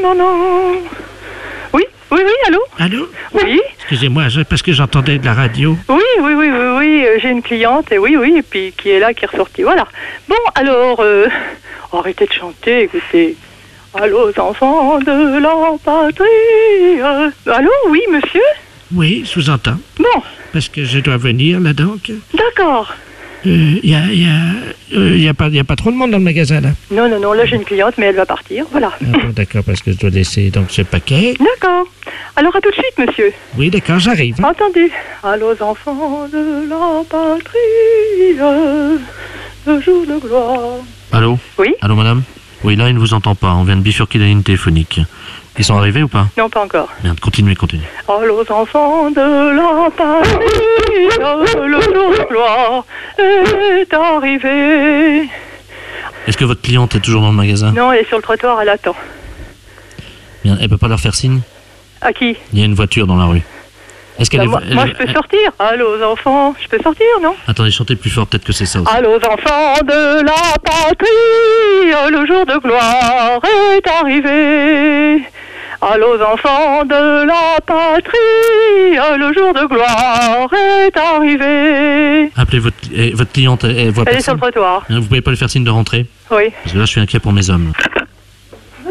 non, non. Oui, allô? Allô? Oui. Excusez-moi, parce que j'entendais de la radio. Oui, j'ai une cliente, et et puis qui est là, qui est ressortie, voilà. Bon, alors, arrêtez de chanter, écoutez. Allô, enfants de la patrie. Allô, oui, monsieur? Oui, je vous entends. Bon. Parce que je dois venir, là, donc. D'accord. Y a pas trop de monde dans le magasin, là. Non, là, j'ai une cliente, mais elle va partir, voilà. Ah bon, d'accord, parce que je dois laisser, donc, ce paquet. D'accord. Alors, à tout de suite, monsieur. Oui, d'accord, j'arrive. Entendu. Allô, enfants de la patrie, le jour de gloire. Allô? Oui? Allô, madame? Oui, là, il ne vous entend pas. On vient de bifurquer la ligne téléphonique. Ils sont arrivés ou pas? Non, pas encore. Merde, continuez. Allô, enfants de la patrie, le jour de gloire est arrivé. Est-ce que votre cliente est toujours dans le magasin? Non, elle est sur le trottoir, elle attend. Bien, elle peut pas leur faire signe? À qui? Il y a une voiture dans la rue. Est-ce qu'elle Moi, je peux sortir. Allô, enfants, je peux sortir, non? Attendez, chantez plus fort, peut-être que c'est ça aussi. Allô, enfants de la patrie, le jour de gloire est arrivé. Allô, enfants de la patrie, le jour de gloire est arrivé. Appelez votre cliente, elle voit Elle personne. est sur le trottoir. Vous pouvez pas lui faire signe de rentrer? Oui. Parce que là, je suis inquiet pour mes hommes. Venez.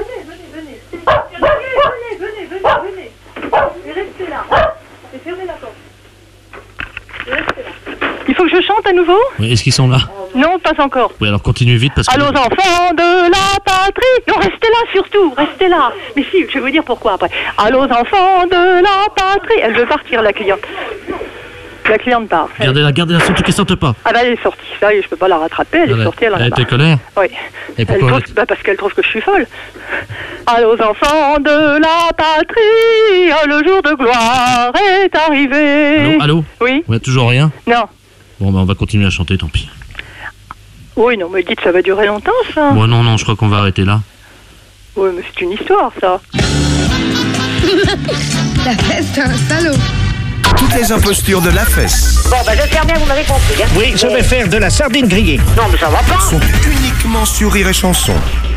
Et restez là. Et fermez la porte. Et restez là. Il faut que je chante à nouveau? Oui, est-ce qu'ils sont là? Non, pas encore. Oui, alors continuez vite parce que... Allô, enfants de la patrie. Non, restez là surtout, restez là. Mais si, je vais vous dire pourquoi après. Allô, enfants de la patrie. Elle veut partir, la cliente. La cliente part. Gardez-la, surtout qu'elle sorte pas. Ah bah elle est sortie, ça y est, je peux pas la rattraper, elle est sortie, elle en a Elle était marre. colère? Oui. Et pourquoi? Parce qu'elle trouve que je suis folle. Allô, enfants de la patrie, le jour de gloire est arrivé. Allô? Oui? Ouais, toujours rien? Non. Bon, bah on va continuer à chanter, tant pis. Oui, non, mais dites, ça va durer longtemps, ça. Bon, non, je crois qu'on va arrêter là. Oui, mais c'est une histoire, ça. La fesse, c'est un salaud. Toutes les impostures de la fesse Bon, bah j'espère bien que vous m'avez compris. Hein. Oui, je vais faire de la sardine grillée. Non, mais ça va pas. sont uniquement sur Rire et Chanson.